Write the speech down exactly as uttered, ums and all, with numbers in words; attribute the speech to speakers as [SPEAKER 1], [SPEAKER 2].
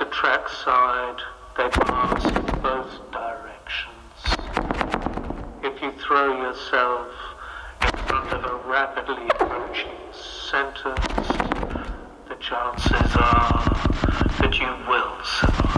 [SPEAKER 1] trackside, they pass in both directions. If you throw yourself in front of a rapidly approaching sentence, the chances are that you will